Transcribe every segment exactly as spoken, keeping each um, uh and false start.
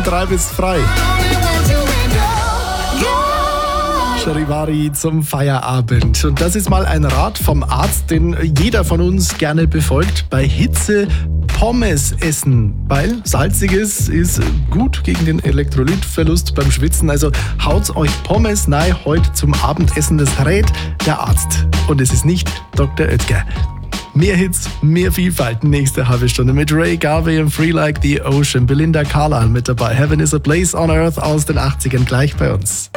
drei bist frei. Charivari zum Feierabend. Und das ist mal ein Rat vom Arzt, den jeder von uns gerne befolgt. Bei Hitze Pommes essen, weil salziges ist gut gegen den Elektrolytverlust beim Schwitzen. Also haut's euch Pommes nahe heute zum Abendessen. Das rät der Arzt. Und es ist nicht Doktor Oetker. Mehr Hits, mehr Vielfalt. Nächste halbe Stunde mit Ray Garvey und Free Like the Ocean. Belinda Carlisle mit dabei. Heaven is a Place on Earth aus den achtzigern gleich bei uns.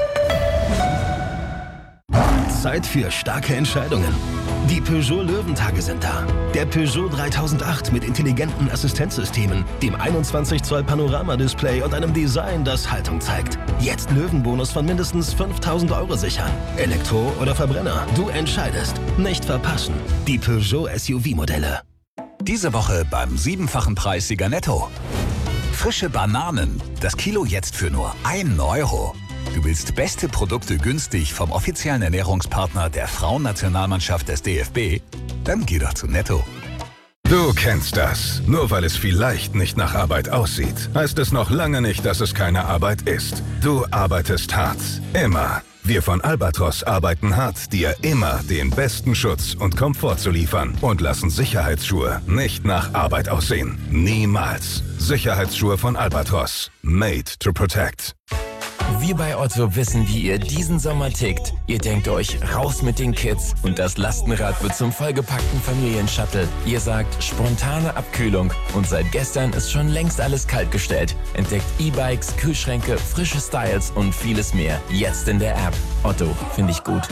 Zeit für starke Entscheidungen. Die Peugeot Löwentage sind da. Der Peugeot dreitausendacht mit intelligenten Assistenzsystemen, dem einundzwanzig Zoll Panoramadisplay und einem Design, das Haltung zeigt. Jetzt Löwenbonus von mindestens fünftausend Euro sichern. Elektro oder Verbrenner, du entscheidest. Nicht verpassen. Die Peugeot S U V-Modelle. Diese Woche beim siebenfachen Preissieger Netto. Frische Bananen, das Kilo jetzt für nur einen Euro. Du willst beste Produkte günstig vom offiziellen Ernährungspartner der Frauennationalmannschaft des D F B? Dann geh doch zu Netto. Du kennst das. Nur weil es vielleicht nicht nach Arbeit aussieht, heißt es noch lange nicht, dass es keine Arbeit ist. Du arbeitest hart. Immer. Wir von Albatros arbeiten hart, dir immer den besten Schutz und Komfort zu liefern und lassen Sicherheitsschuhe nicht nach Arbeit aussehen. Niemals. Sicherheitsschuhe von Albatros. Made to protect. Wir bei Otto wissen, wie ihr diesen Sommer tickt. Ihr denkt euch, raus mit den Kids und das Lastenrad wird zum vollgepackten Familienshuttle. Ihr sagt, spontane Abkühlung und seit gestern ist schon längst alles kaltgestellt. Entdeckt E-Bikes, Kühlschränke, frische Styles und vieles mehr. Jetzt in der App. Otto, finde ich gut.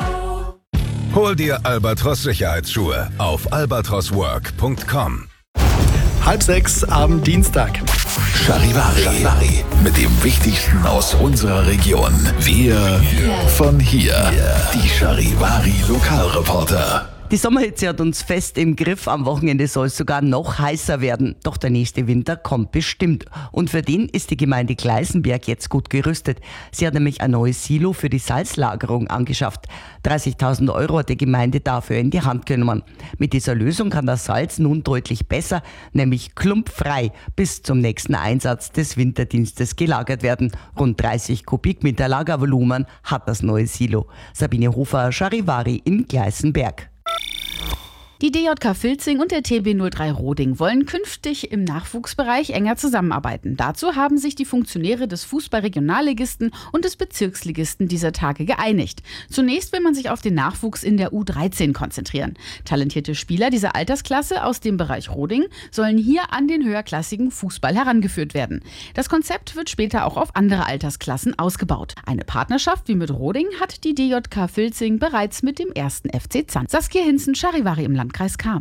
Hol dir Albatros Sicherheitsschuhe auf albatros work punkt com. Halb sechs am Dienstag. Charivari, Charivari mit dem Wichtigsten aus unserer Region. Wir von hier. Die Charivari Lokalreporter. Die Sommerhitze hat uns fest im Griff. Am Wochenende soll es sogar noch heißer werden. Doch der nächste Winter kommt bestimmt. Und für den ist die Gemeinde Gleisenberg jetzt gut gerüstet. Sie hat nämlich ein neues Silo für die Salzlagerung angeschafft. dreißigtausend Euro hat die Gemeinde dafür in die Hand genommen. Mit dieser Lösung kann das Salz nun deutlich besser, nämlich klumpfrei, bis zum nächsten Einsatz des Winterdienstes gelagert werden. Rund dreißig Kubikmeter Lagervolumen hat das neue Silo. Sabine Hofer, Charivari in Gleisenberg. Die D J K Filzing und der T B null drei Roding wollen künftig im Nachwuchsbereich enger zusammenarbeiten. Dazu haben sich die Funktionäre des Fußball-Regionalligisten und des Bezirksligisten dieser Tage geeinigt. Zunächst will man sich auf den Nachwuchs in der U dreizehn konzentrieren. Talentierte Spieler dieser Altersklasse aus dem Bereich Roding sollen hier an den höherklassigen Fußball herangeführt werden. Das Konzept wird später auch auf andere Altersklassen ausgebaut. Eine Partnerschaft wie mit Roding hat die D J K Filzing bereits mit dem ersten F C Zandt. Saskia Hinzen, Charivari im Landkreis Cham.